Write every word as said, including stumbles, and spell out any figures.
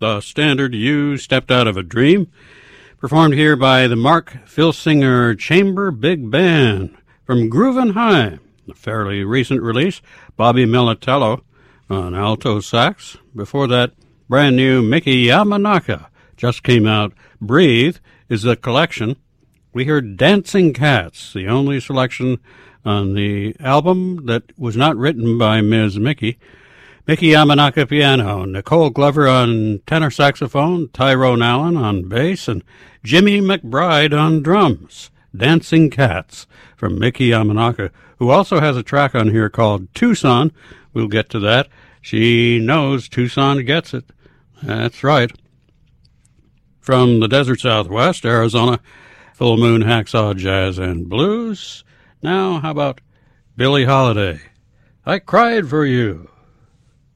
the standard You Stepped Out of a Dream, performed here by the Mark Filsinger Chamber Big Band from Groovin' High, a fairly recent release. Bobby Militello on alto sax. Before that, brand new Miki Yamanaka just came out. Breathe is the collection. We heard Dancing Cats, the only selection on the album that was not written by Miz Miki. Miki Yamanaka piano, Nicole Glover on tenor saxophone, Tyrone Allen on bass, and Jimmy McBride on drums. Dancing Cats from Miki Yamanaka, who also has a track on here called Tucson. We'll get to that. She knows Tucson gets it. That's right. From the desert Southwest, Arizona, Full Moon Hacksaw Jazz and Blues. Now, how about Billie Holiday? I Cried for You.